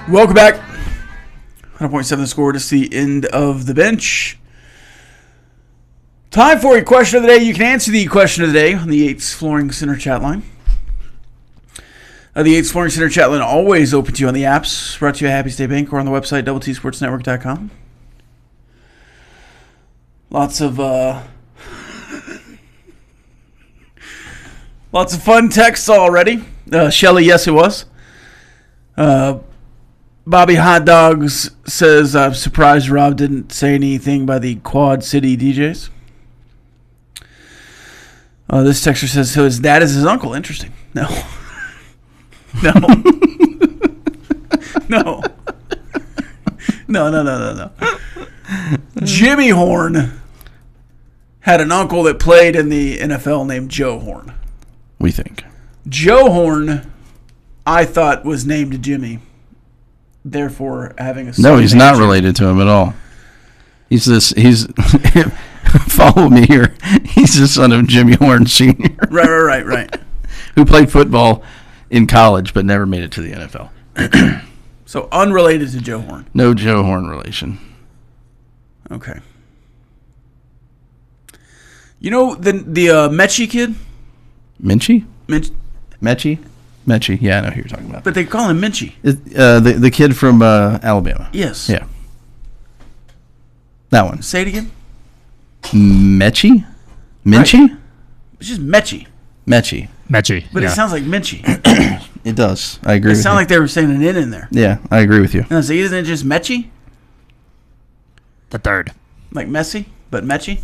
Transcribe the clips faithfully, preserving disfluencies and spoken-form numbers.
Welcome back. one hundred point seven The Score. Just the end of the bench. Time for a question of the day. You can answer the question of the day on the Yates Flooring Center chat line. Uh, the Yates Flooring Center chat line always open to you on the apps. Brought to you by Happy State Bank or on the website double T sports network dot com. Lots of uh, lots of fun texts already. Uh, Shelly, yes, it was. Uh, Bobby Hot Dogs says, I'm surprised Rob didn't say anything by the Quad City D Js. Uh, this texter says, so his dad is his uncle. Interesting. No. No. No. No, no, no, no, no. Jimmy Horn had an uncle that played in the N F L named Joe Horn. We think. Joe Horn, I thought, was named Jimmy. Therefore, having a son. No, he's not Jimmy. related to him at all. He's this. He's follow me here. He's the son of Jimmy Horn Senior Right, right, right, right. Who played football in college but never made it to the N F L. So unrelated to Joe Horn. No Joe Horn relation. Okay. You know the the uh, Mechie kid? Minchie? Minch- Mechie? Mechie. Yeah, I know who you're talking about. but they call him Minchie. It, uh, the the kid from uh, Alabama. Yes. Yeah. That one. Say it again. Mechie? Minchie? Right. It's just Mechie. Mechie. Mechie. But yeah. it sounds like Minchie. It does. I agree It with sounds you. like they were saying an N in there. Yeah, I agree with you. No, so isn't it just Mechie? the third. Like Messi, but Mechie?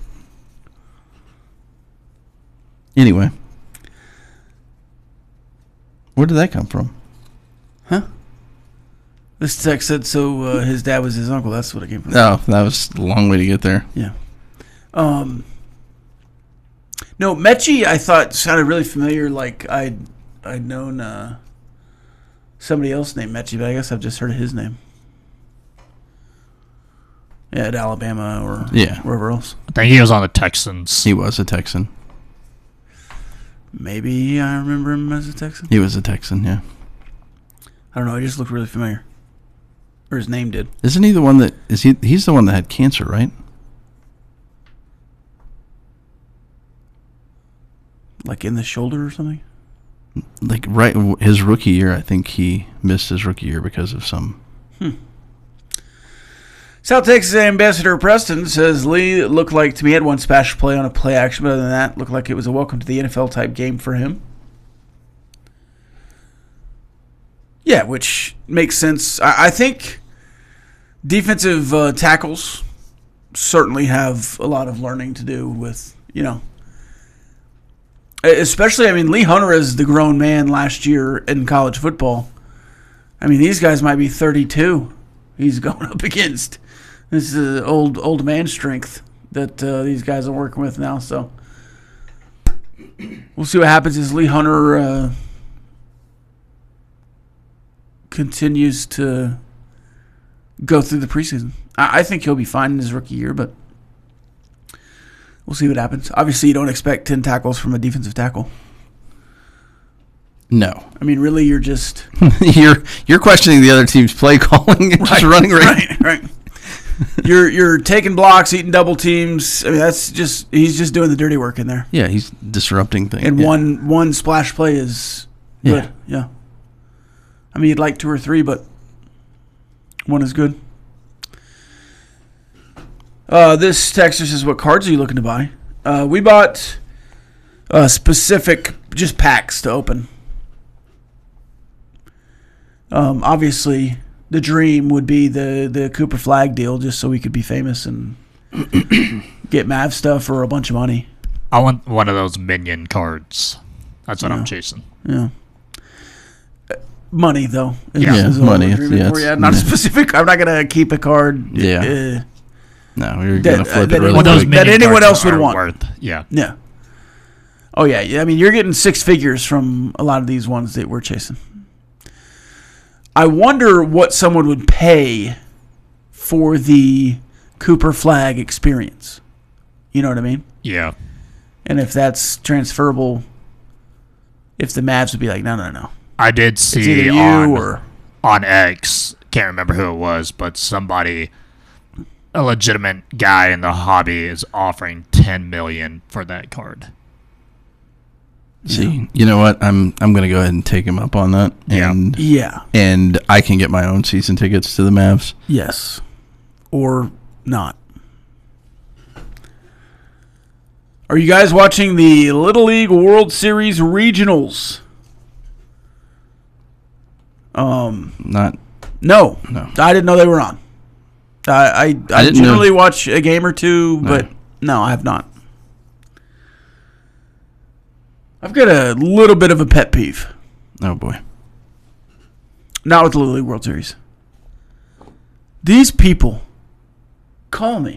Anyway. Where did that come from? Huh? This text said so uh, his dad was his uncle. That's what it came from. Oh, that was a long way to get there. Yeah. Um. No, Mechie, I thought sounded really familiar. Like I'd I'd known uh, somebody else named Mechie, but I guess I've just heard of his name. Yeah, at Alabama or Yeah. wherever else. I think he was on the Texans. He was a Texan. Maybe I remember him as a Texan. He was a Texan, yeah. I don't know. He just looked really familiar. Or his name did. Isn't he the one that is he? He's the one that had cancer, right? Like in the shoulder or something? Like right his rookie year, I think he missed his rookie year because of some. South Texas Ambassador Preston says Lee it looked like to me he had one splash play on a play action, but other than that, looked like it was a welcome to the N F L type game for him. Yeah, which makes sense. I, I think defensive uh, tackles certainly have a lot of learning to do with, you know, especially, I mean, Lee Hunter is the grown man last year in college football. I mean, these guys might be thirty-two. He's going up against. This is old old man strength that uh, these guys are working with now. So we'll see what happens as Lee Hunter uh, continues to go through the preseason. I, I think he'll be fine in his rookie year, but we'll see what happens. Obviously, you don't expect ten tackles from a defensive tackle. No, I mean, really, you're just you're you're questioning the other team's play calling and just running right. right, right. You're you're taking blocks, eating double teams. I mean, that's just he's just doing the dirty work in there. Yeah, he's disrupting things. And yeah. one one splash play is good. Yeah. yeah. I mean, you'd like two or three, but one is good. Uh, this texter says, "What cards are you looking to buy?" Uh, we bought uh, specific just packs to open. Um, obviously, the dream would be the, the Cooper Flag deal, just so we could be famous and get Mav stuff for a bunch of money. I want one of those minion cards. That's what Yeah. I'm chasing. Yeah. Uh, Money, though. is- Yeah, is what money, we're dreaming yeah, for. it's- Yeah, not yeah. specific. I'm not going to keep a card. Yeah. Uh, No, you're That- gonna flip that it really anyone- What those quick. that minion anyone cards else would are want. Worth. Yeah. yeah. Oh, yeah. yeah. I mean, you're getting six figures from a lot of these ones that we're chasing. I wonder what someone would pay for the Cooper Flag experience. You know what I mean? Yeah. And if that's transferable, if the Mavs would be like, no, no, no. I did It's see either you on or... on X, can't remember who it was, but somebody, a legitimate guy in the hobby, is offering ten million for that card. See, you know what? I'm I'm gonna go ahead and take him up on that, Yeah. and Yeah. and I can get my own season tickets to the Mavs. Yes. Or not. Are you guys watching the Little League World Series regionals? Um, Not no, No. I didn't know they were on. I I, I, I didn't generally know. watch a game or two, No. but no, I have not. I've got a little bit of a pet peeve. oh boy. Not with the Little League World Series. These people call me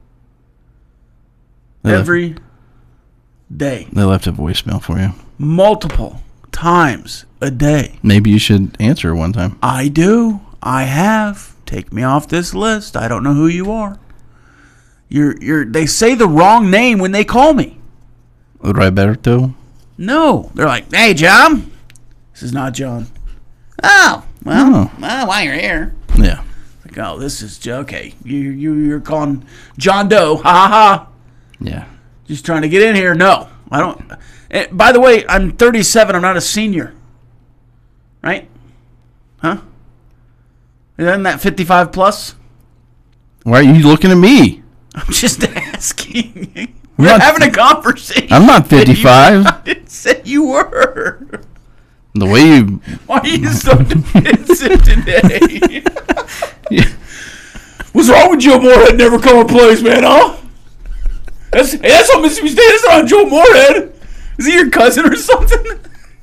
They left- every day, They left a voicemail for you. multiple times a day. Maybe you should answer one time. I do. I have. Take me off this list. I don't know who you are. You're you're they say the wrong name when they call me. Roberto. No. They're like, "Hey, John." This is not John. Oh, well, Oh. well while you're here. Yeah. Like, oh, this is Jo- okay. You you you're calling John Doe. Ha ha ha. Yeah. Just trying to get in here. No. I don't. eh, By the way, I'm thirty-seven. I'm not a senior. Right? Huh? Isn't that fifty-five plus? Why are you looking at me? I'm just asking. We're not- having a conversation. I'm not fifty-five. I didn't say you were. The way you. Why are you so defensive today? Yeah. What's wrong with Joe Moorhead never coming plays, man, huh? That's, hey, that's on Mississippi State. That's not on Joe Moorhead. Is he your cousin or something?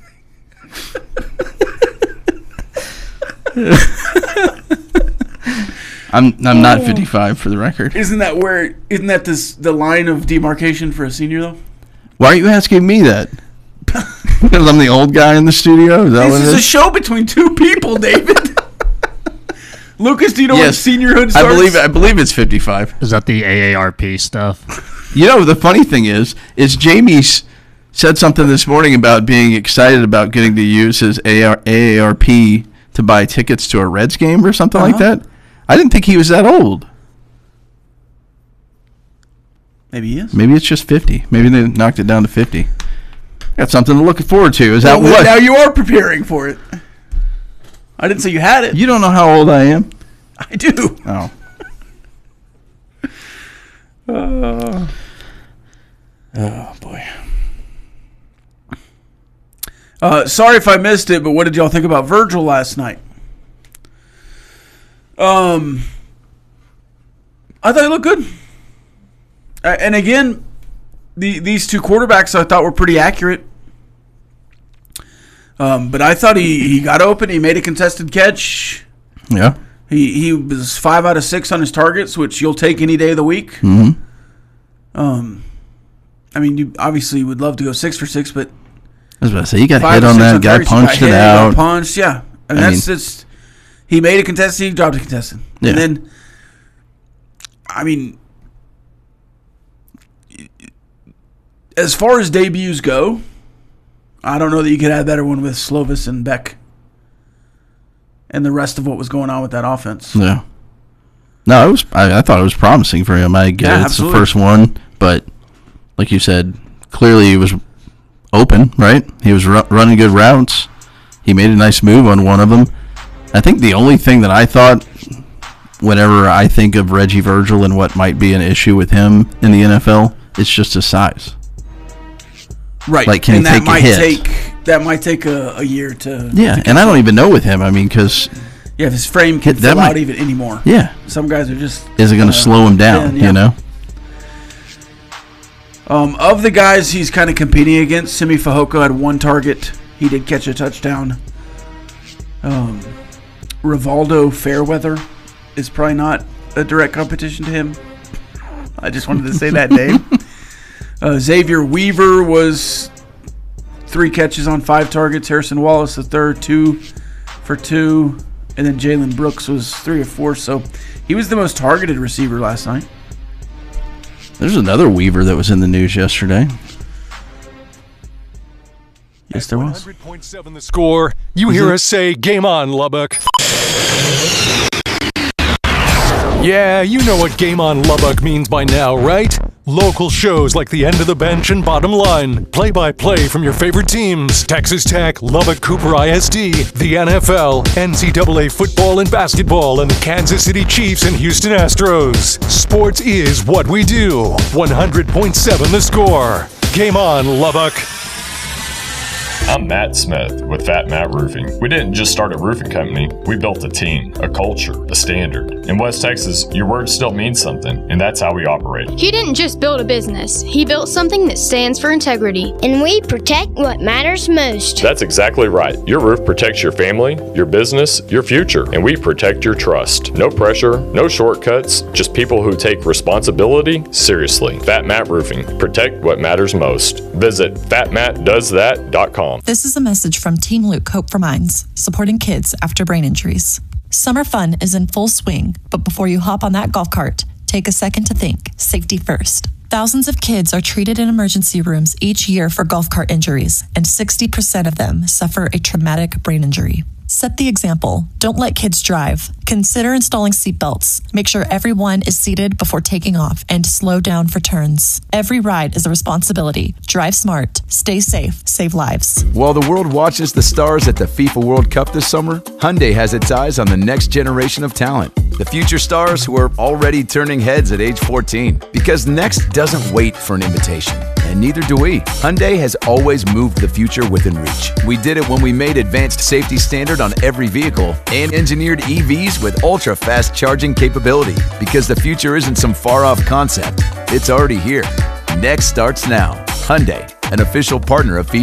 I'm I'm not fifty-five for the record. Isn't that where? Isn't that this the line of demarcation for a senior though? Why are you asking me that? Because I'm the old guy in the studio? Is that This what it is a is? show between two people, David. Lucas, do you know when Yes. seniorhood I starts? believe I believe it's fifty-five. Is that the A A R P stuff? You know, the funny thing is, is Jamie s- said something this morning about being excited about getting to use his A A R P to buy tickets to a Reds game or something like Uh-huh. that. I didn't think he was that old. Maybe he is. Maybe it's just fifty. Maybe they knocked it down to fifty. Got something to look forward to. Is that Well, what? now you are preparing for it. I didn't say you had it. You don't know how old I am? I do. Oh. Uh, oh boy. Uh, sorry if I missed it, but what did y'all think about Virgil last night? Um, I thought he looked good. Uh, and again, the these two quarterbacks I thought were pretty accurate. Um, but I thought he, he got open. He made a contested catch. Yeah. He he was five out of six on his targets, which you'll take any day of the week. Mm-hmm. Um, I mean, you obviously would love to go six for six, but I was about to say, you got five hit or on six that. on Guy targets, you punched got it hit, got out. Punched, yeah. And I that's mean- just he made a contested, he dropped a contested, Yeah. and then I mean, as far as debuts go, I don't know that you could have a better one with Slovis and Beck and the rest of what was going on with that offense. Yeah. No, it was. I, I thought it was promising for him. I get Yeah, it. It's absolutely. the first one, but like you said, clearly he was open. Right? He was ru- running good routes. He made a nice move on one of them. I think the only thing that I thought, whenever I think of Reggie Virgil and what might be an issue with him in the N F L, it's just his size. Right. Like, can he and that take a might hit? take that might take a, a year to Yeah, to and I don't even know with him. I mean, because yeah, if his frame can That fill might- out even anymore. yeah, Some guys are just is it going to uh, slow him down? thin, yeah. You know? Um, of the guys he's kind of competing against, Simi Fehoko had one target. He did catch a touchdown. Um, Rivaldo Fairweather is probably not a direct competition to him. I just wanted to say that name. Uh, Xavier Weaver was three catches on five targets. Harrison Wallace, the third, two for two. And then Jalen Brooks was three or four. So he was the most targeted receiver last night. There's another Weaver that was in the news yesterday. Yes, there was. one hundred point seven the score. You hear us say, game on, Lubbock. Yeah, you know what Game On Lubbock means by now, right? Local shows like The End of the Bench and Bottom Line. Play-by-play from your favorite teams. Texas Tech, Lubbock Cooper I S D, the N F L, N C double A football and basketball, and the Kansas City Chiefs and Houston Astros. Sports is what we do. one hundred point seven The Score. Game On, Lubbock. I'm Matt Smith with Fat Matt Roofing. We didn't just start a roofing company, we built a team, a culture, a standard. In West Texas, your word still means something, and that's how we operate. He didn't just build a business, he built something that stands for integrity. And we protect what matters most. That's exactly right. Your roof protects your family, your business, your future, and we protect your trust. No pressure, no shortcuts, just people who take responsibility seriously. Fat Matt Roofing. Protect what matters most. Visit fat matt does that dot com. This is a message from Team Luke Hope for Minds, supporting kids after brain injuries. Summer fun is in full swing, but before you hop on that golf cart, take a second to think. Safety first. Thousands of kids are treated in emergency rooms each year for golf cart injuries, and sixty percent of them suffer a traumatic brain injury. Set the example. Don't let kids drive. Consider installing seatbelts. Make sure everyone is seated before taking off and slow down for turns. Every ride is a responsibility. Drive smart. Stay safe. Save lives. While the world watches the stars at the FIFA World Cup this summer, Hyundai has its eyes on the next generation of talent. The future stars who are already turning heads at age fourteen. Because next doesn't wait for an invitation. And neither do we. Hyundai has always moved the future within reach. We did it when we made advanced safety standard on every vehicle and engineered E Vs with ultra-fast charging capability. Because the future isn't some far-off concept. It's already here. Next starts now. Hyundai, an official partner of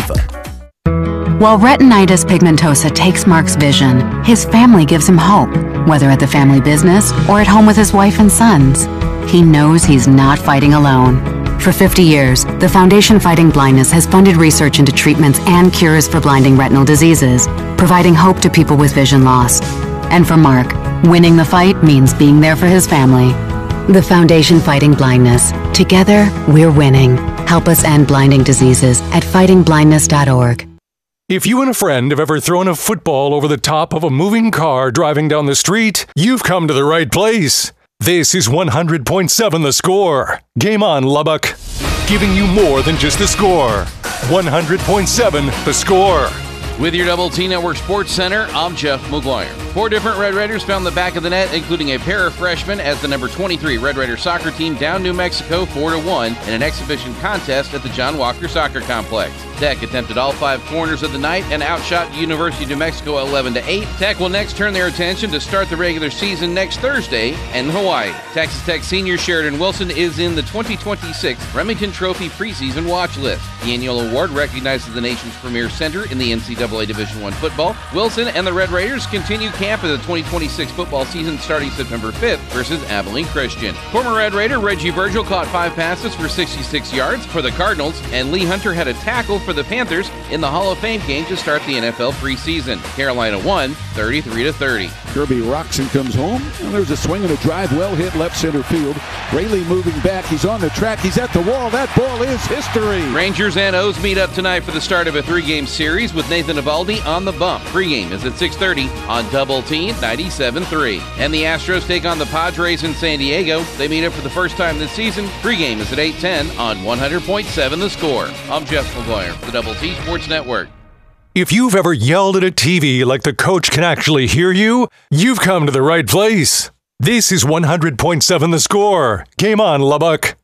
FIFA. While retinitis pigmentosa takes Mark's vision, his family gives him hope, whether at the family business or at home with his wife and sons. He knows he's not fighting alone. For fifty years, the Foundation Fighting Blindness has funded research into treatments and cures for blinding retinal diseases, providing hope to people with vision loss. And for Mark, winning the fight means being there for his family. The Foundation Fighting Blindness. Together, we're winning. Help us end blinding diseases at fighting blindness dot org. If you and a friend have ever thrown a football over the top of a moving car driving down the street, you've come to the right place. This is one hundred point seven The Score. Game On, Lubbock. Giving you more than just the score. one hundred point seven The Score. With your Double T Network Sports Center, I'm Jeff McGuire. Four different Red Raiders found the back of the net, including a pair of freshmen as the number twenty-three Red Raider soccer team down New Mexico four to one in an exhibition contest at the John Walker Soccer Complex. Tech attempted all five corners of the night and outshot University of New Mexico eleven to eight. Tech will next turn their attention to start the regular season next Thursday in Hawaii. Texas Tech senior Sheridan Wilson is in the twenty twenty-six Remington Trophy preseason watch list. The annual award recognizes the nation's premier center in the N C double A Division I football. Wilson and the Red Raiders continue camp of the twenty twenty-six football season starting September fifth versus Abilene Christian. Former Red Raider Reggie Virgil caught five passes for sixty-six yards for the Cardinals, and Lee Hunter had a tackle for the Panthers in the Hall of Fame game to start the N F L preseason. Carolina won thirty-three to thirty. Kirby rocks and comes home, and there's a swing and a drive, well hit left center field. Rayleigh moving back, he's on the track, he's at the wall, that ball is history. Rangers and O's meet up tonight for the start of a three-game series with Nathan Eovaldi on the bump. Pregame is at six thirty on Double T ninety-seven point three. And the Astros take on the Padres in San Diego. They meet up for the first time this season. Pregame is at eight ten on one hundred point seven The Score. I'm Jeff McGuire, the Double T Sports Network. If you've ever yelled at a T V like the coach can actually hear you, you've come to the right place. This is one hundred point seven The Score. Game On, Lubbock.